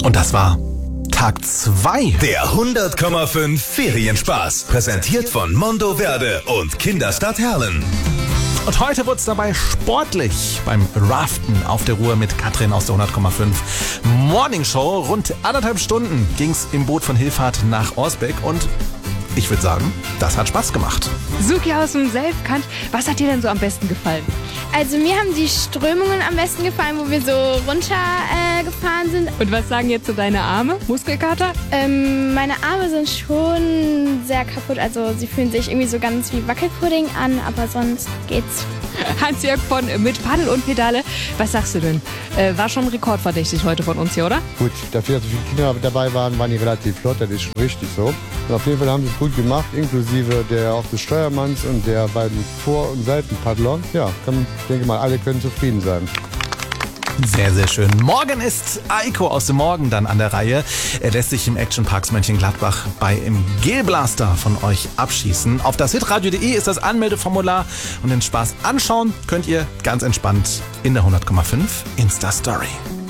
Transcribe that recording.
Und das war Tag 2. Der 100,5 Ferienspaß. Präsentiert von Mondoverde und Kinderstadt Herlen. Und heute wird's dabei sportlich beim Raften auf der Ruhr mit Katrin aus der 100,5 Morning Show. Rund 1,5 Stunden ging's im Boot von Hilfahrt nach Osbeck und ich würde sagen, das hat Spaß gemacht. Suki aus dem Selfkant, was hat dir denn so am besten gefallen? Also mir haben die Strömungen am besten gefallen, wo wir so runtergefahren sind. Und was sagen jetzt so deine Arme? Muskelkater? Meine Arme sind schon sehr kaputt, also sie fühlen sich irgendwie so ganz wie Wackelpudding an, aber sonst geht's. Hans-Jörg von mit Paddel und Pedale, was sagst du denn? War schon rekordverdächtig heute von uns hier, oder? Gut, dafür, dass so viele Kinder dabei waren die relativ flott, das ist schon richtig so. Und auf jeden Fall haben sie es gut gemacht, inklusive auch des Steuermanns und der beiden Vor- und Seitenpaddler. Ja, ich denke mal, alle können zufrieden sein. Sehr, sehr schön. Morgen ist Eiko aus dem Morgen dann an der Reihe. Er lässt sich im Action Parks Mönchengladbach im Gelblaster von euch abschießen. Auf das hitradio.de ist das Anmeldeformular und den Spaß anschauen könnt ihr ganz entspannt in der 100,5 Insta-Story.